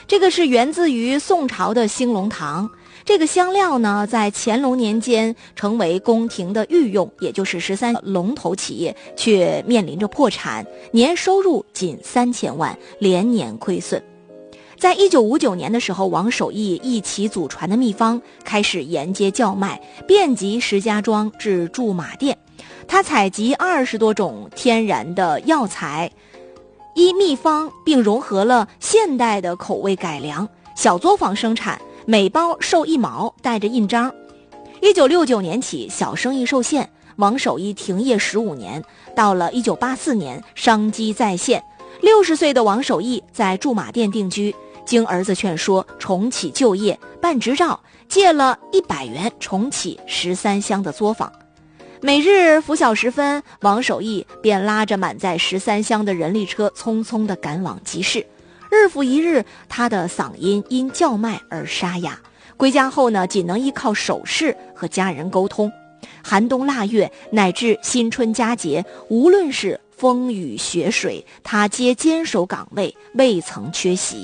这个是源自于宋朝的兴隆堂。这个香料呢，在乾隆年间成为宫廷的御用，也就是13龙头企业，却面临着破产，年收入仅3000万，连年亏损。在1959年的时候，王守义一起祖传的秘方开始沿街叫卖，遍及石家庄至驻马店。他采集20多种天然的药材，依秘方并融合了现代的口味改良，小作坊生产，每包售1毛，带着印章。1969年起，小生意受限，王守义停业15年。到了1984年，商机再现，60岁的王守义在驻马店定居，经儿子劝说，重启旧业，办执照，借了100元重启13香的作坊。每日拂晓时分，王守义便拉着满载13香的人力车匆匆地赶往集市。日复一日，他的嗓音因叫卖而沙哑。归家后呢，仅能依靠手势和家人沟通。寒冬腊月乃至新春佳节，无论是风雨雪水，他皆坚守岗位，未曾缺席。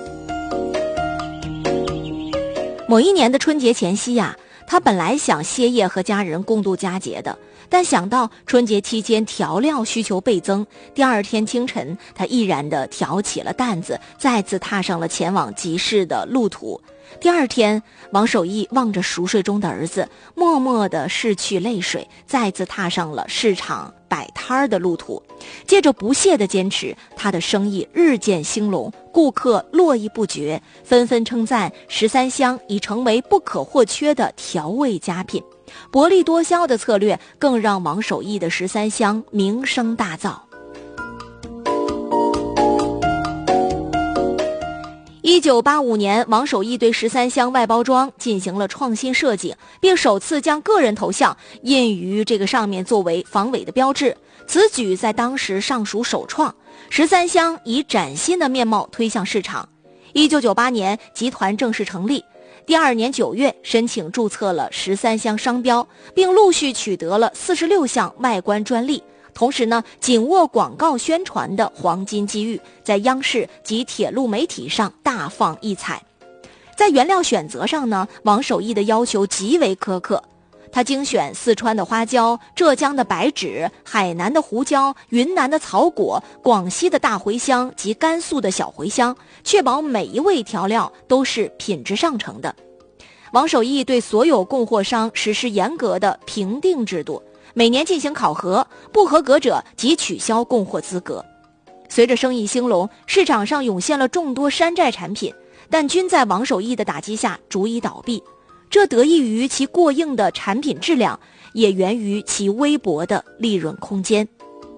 某一年的春节前夕呀，他本来想歇业和家人共度佳节的，但想到春节期间调料需求倍增，第二天清晨，他毅然地挑起了担子，再次踏上了前往集市的路途。第二天，王守义望着熟睡中的儿子，默默地拭去泪水，再次踏上了市场摆摊的路途。借着不懈的坚持，他的生意日渐兴隆，顾客络绎不绝，纷纷称赞13香已成为不可或缺的调味佳品。薄利多销的策略更让王守义的13香名声大噪。1985年，王守义对13香外包装进行了创新设计，并首次将个人头像印于这个上面作为防伪的标志。此举在当时尚属首创，13香以崭新的面貌推向市场。1998年，集团正式成立。第二年9月，申请注册了13香商标，并陆续取得了46项外观专利。同时呢，紧握广告宣传的黄金机遇，在央视及铁路媒体上大放异彩。在原料选择上呢，王守义的要求极为苛刻，他精选四川的花椒、浙江的白芷、海南的胡椒、云南的草果、广西的大茴香及甘肃的小茴香，确保每一味调料都是品质上乘的。王守义对所有供货商实施严格的评定制度，每年进行考核，不合格者即取消供货资格。随着生意兴隆，市场上涌现了众多山寨产品，但均在王守义的打击下逐一倒闭。这得益于其过硬的产品质量，也源于其微薄的利润空间。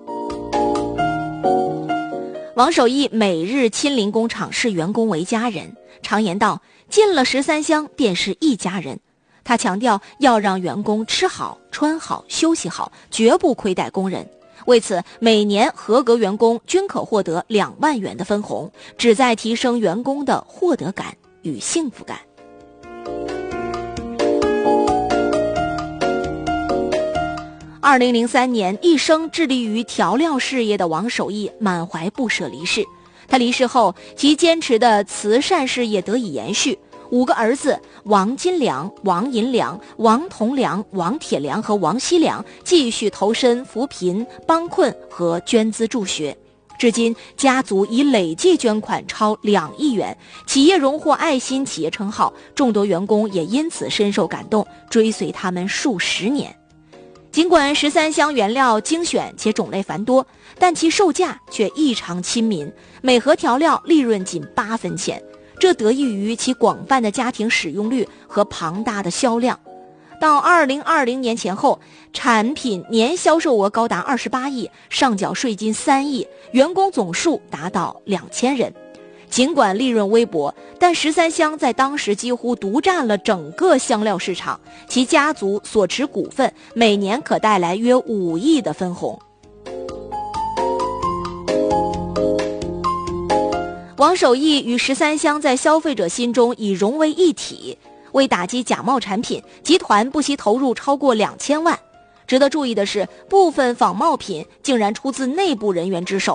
王守义每日亲临工厂，视员工为家人，常言道，进了13香便是一家人。他强调要让员工吃好、穿好、休息好，绝不亏待工人。为此，每年合格员工均可获得2万元的分红，旨在提升员工的获得感与幸福感。2003年，一生致力于调料事业的王守义满怀不舍离世。他离世后，其坚持的慈善事业得以延续。5个儿子王金良、王银良、王同良、王铁良和王锡良继续投身扶贫、帮困和捐资助学。至今，家族已累计捐款超2亿元，企业荣获爱心企业称号，众多员工也因此深受感动，追随他们数十年。尽管13香原料精选且种类繁多，但其售价却异常亲民，每盒调料利润仅8分钱。这得益于其广泛的家庭使用率和庞大的销量。到2020年前后，产品年销售额高达28亿，上缴税金3亿，员工总数达到2000人。尽管利润微薄，但13香在当时几乎独占了整个香料市场，其家族所持股份每年可带来约5亿的分红。王守义与13香在消费者心中已融为一体。为打击假冒产品，集团不惜投入超过2000万。值得注意的是，部分仿冒品竟然出自内部人员之手。